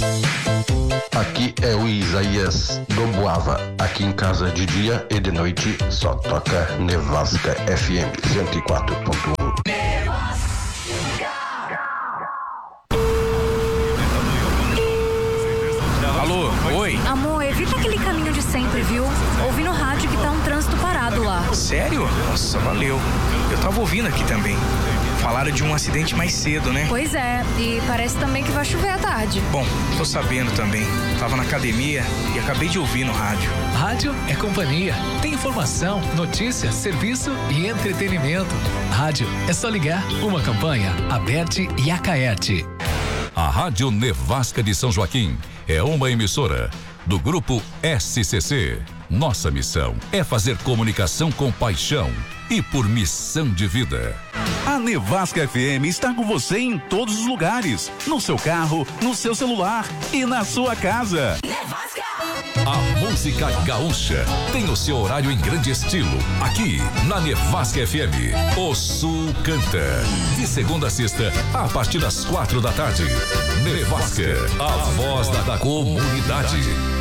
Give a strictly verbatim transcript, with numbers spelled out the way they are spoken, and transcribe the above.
Aqui é o Isaías do Boava. Aqui em casa de dia e de noite só toca Nevasca F M cento e quatro ponto um. Alô, oi? Amor, evita aquele caminho de sempre, viu? Ouvi no rádio que tá um trânsito parado lá. Sério? Nossa, valeu. Eu tava ouvindo aqui também. Falaram de um acidente mais cedo, né? Pois é, e parece também que vai chover à tarde. Bom, tô sabendo também. Tava na academia e acabei de ouvir no rádio. Rádio é companhia. Tem informação, notícia, serviço e entretenimento. Rádio é só ligar. Uma campanha, Aberte e Acaerte. A Rádio Nevasca de São Joaquim é uma emissora do Grupo S C C. Nossa missão é fazer comunicação com paixão e por missão de vida. A Nevasca F M está com você em todos os lugares. No seu carro, no seu celular e na sua casa. Nevasca! A música gaúcha tem o seu horário em grande estilo. Aqui na Nevasca F M. O Sul canta. De segunda a sexta, a partir das quatro da tarde. Nevasca, a voz da, da comunidade.